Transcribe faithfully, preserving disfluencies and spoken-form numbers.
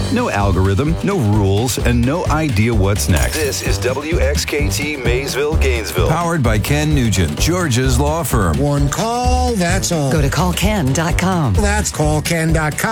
No algorithm, no rules, and no idea what's next. This is W X K T Maysville, Gainesville. Powered by Ken Nugent, George's law firm. One call, that's all. Go to call ken dot com. That's call ken dot com.